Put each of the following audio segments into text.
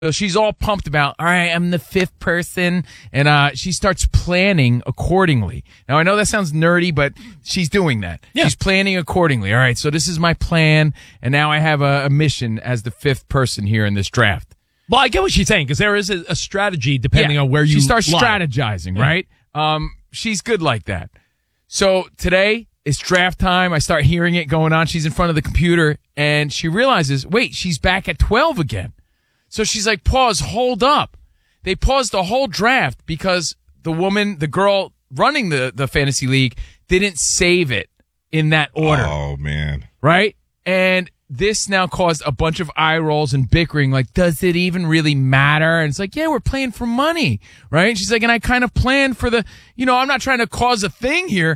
So she's all pumped about, all right, I'm the fifth person, and she starts planning accordingly. Now, I know that sounds nerdy, but she's doing that. Yeah. She's planning accordingly. All right, so this is my plan, and now I have a mission as the fifth person here in this draft. Well, I get what she's saying, because there is a strategy depending on where you She starts lie. strategizing, right? She's good like that. So today, it's draft time. I start hearing it going on. She's in front of the computer, and she realizes, wait, she's back at 12 again. So she's like, pause, hold up. They paused the whole draft because the girl running the fantasy league didn't save it in that order. Oh, man. Right? And this now caused a bunch of eye rolls and bickering, like, does it even really matter? And it's like, yeah, we're playing for money, right? And she's like, and I kind of planned for I'm not trying to cause a thing here.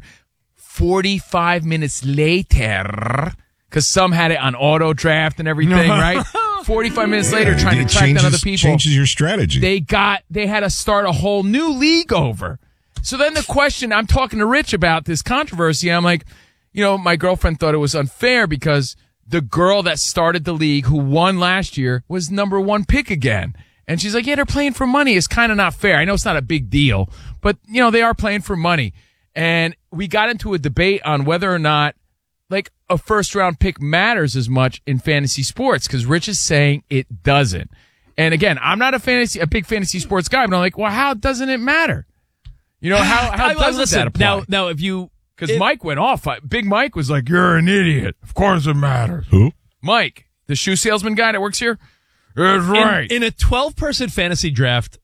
45 minutes later, because some had it on auto draft and everything, right? 45 minutes later, trying to track down other people. Changes your strategy. They had to start a whole new league over. So then the question, I'm talking to Rich about this controversy. I'm like, my girlfriend thought it was unfair because the girl that started the league who won last year was number one pick again. And she's like, yeah, they're playing for money. It's kind of not fair. I know it's not a big deal, but they are playing for money. And we got into a debate on whether or not a first-round pick matters as much in fantasy sports, because Rich is saying it doesn't. And again, I'm not a big fantasy sports guy, but I'm like, well, how doesn't it matter? How doesn't that apply? Now, because Mike went off. Big Mike was like, you're an idiot. Of course it matters. Who? Mike, the shoe salesman guy that works here. That's right. In a 12-person fantasy draft,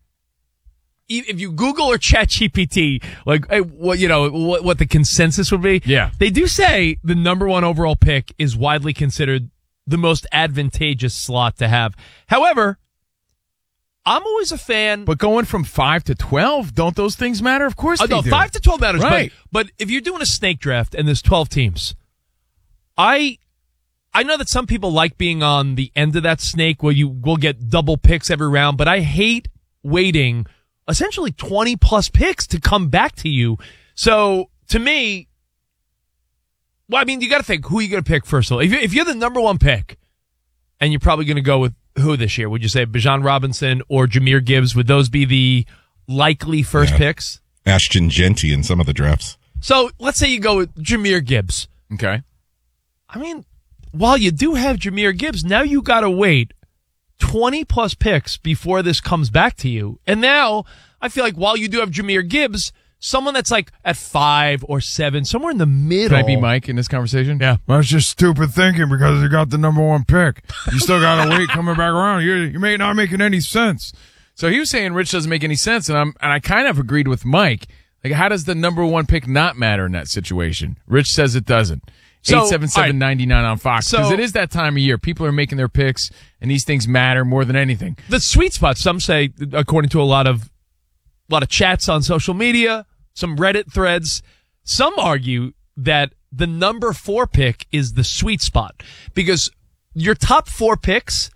if you Google or ChatGPT, what the consensus would be, yeah, they do say the number one overall pick is widely considered the most advantageous slot to have. However, I'm always a fan. But going from 5 to 12, don't those things matter? Of course they do. 5 to 12 matters, right? But if you're doing a snake draft and there's 12 teams, I know that some people like being on the end of that snake where you will get double picks every round, but I hate waiting essentially 20 plus picks to come back to you. So to me, you got to think who you going to pick first of all. If you're the number one pick, and you're probably going to go with who this year? Would you say Bijan Robinson or Jahmyr Gibbs? Would those be the likely first picks? Ashton Genty in some of the drafts. So let's say you go with Jahmyr Gibbs. Okay. While you do have Jahmyr Gibbs, now you got to wait 20 plus picks before this comes back to you. And now I feel like while you do have Jahmyr Gibbs, someone that's at 5 or 7, somewhere in the middle. Can I be Mike in this conversation? Yeah. That's just stupid thinking because you got the number one pick. You still got to wait coming back around. You may not making any sense. So he was saying Rich doesn't make any sense, and I kind of agreed with Mike. How does the number one pick not matter in that situation? Rich says it doesn't. 877-99 on Fox, because it is that time of year. People are making their picks, and these things matter more than anything. The sweet spot, some say, according to a lot of chats on social media, some Reddit threads, some argue that the number 4 pick is the sweet spot, because your top 4 picks,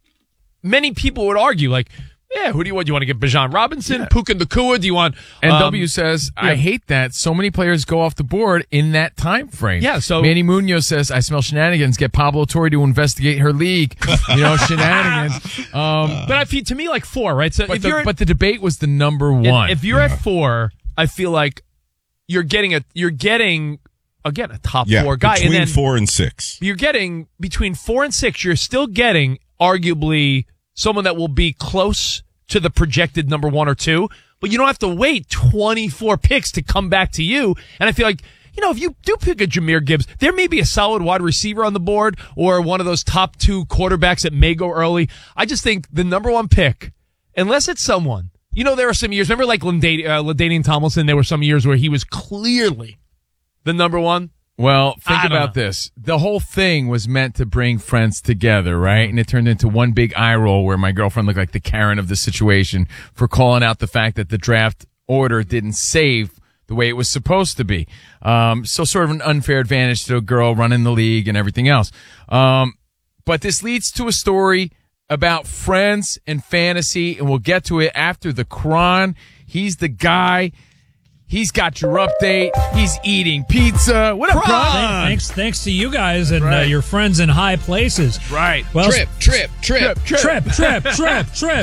many people would argue, who do you want? Do you want to get Bijan Robinson, Puka Nacua? Do you want? And W says, I hate that so many players go off the board in that time frame. Yeah, so Manny Munoz says, I smell shenanigans. Get Pablo Torre to investigate her league. Shenanigans. But to me, 4, right? So but the debate was the number 1. If you're at 4, I feel like you're getting again a top 4 guy. Between and then 4 and 6. You're getting between 4 and 6. You're still getting arguably someone that will be close to the projected number 1 or 2, but you don't have to wait 24 picks to come back to you. And I feel like, if you do pick a Jahmyr Gibbs, there may be a solid wide receiver on the board or one of those top 2 quarterbacks that may go early. I just think the number 1 pick, unless it's someone, there are some years, remember LaDainian Tomlinson, there were some years where he was clearly the number 1. Well, think about this. The whole thing was meant to bring friends together, right? And it turned into one big eye roll where my girlfriend looked like the Karen of the situation for calling out the fact that the draft order didn't save the way it was supposed to be. So sort of an unfair advantage to a girl running the league and everything else. But this leads to a story about friends and fantasy, and we'll get to it after the Quran. He's the guy. He's got your update. He's eating pizza. What up, Bron? Thanks to you guys and Right. your friends in high places. Right. Well, Trip. trip.